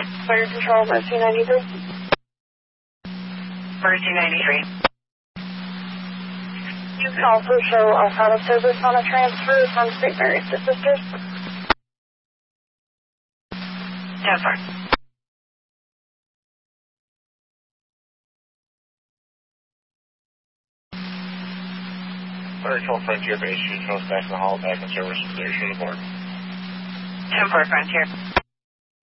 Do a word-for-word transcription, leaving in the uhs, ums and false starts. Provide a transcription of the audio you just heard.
Fire Control, Mercy ninety-three. Mercy ninety-three. You can also show a out of service on a transfer from Saint Mary's to Sisters. ten four. Fire Control Frontier Base, shoot host back in the hall, back in service, station report. ten four Frontier.